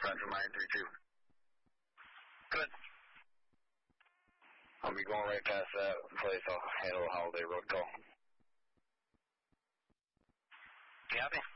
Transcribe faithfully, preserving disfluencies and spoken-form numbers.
Roger, Mike three two. Good. I'll be going right past that place. I'll handle a holiday road call. You happy?